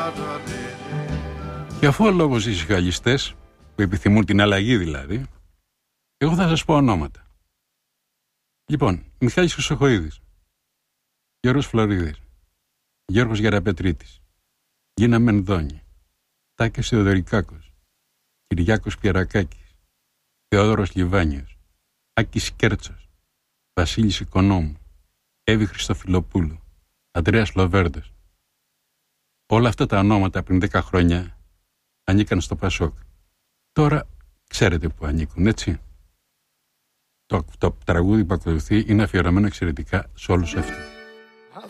Και αφού ο λόγος οι συγχαλιστές που επιθυμούν την αλλαγή δηλαδή, εγώ θα σας πω ονόματα. Λοιπόν, Μιχάλης Χρυσοχοΐδης, Γιώργος Φλωρίδης, Γιώργος Γεραπετρίτης, Γίνα Μενδώνη, Τάκης Θεοδωρικάκος, Κυριάκος Πιερακάκης, Θεόδωρος Λιβάνιος, Άκης Κέρτσος, Βασίλης Οικονόμου, Εύη Χριστοφιλοπούλου, Ανδρέας Λοβέρντος. Όλα αυτά τα ονόματα πριν 10 χρόνια ανήκαν στο Πασόκ. Τώρα ξέρετε που ανήκουν, έτσι. Το τραγούδι που ακολουθεί είναι αφιερωμένο εξαιρετικά σε όλους αυτούς.